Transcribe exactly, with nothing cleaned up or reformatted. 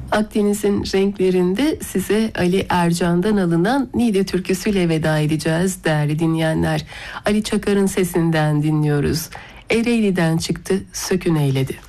Akdeniz'in renklerinde size Ali Ercan'dan alınan Niğde türküsüyle veda edeceğiz değerli dinleyenler. Ali Çakar'ın sesinden dinliyoruz. Ereğli'den çıktı, sökün eyledi.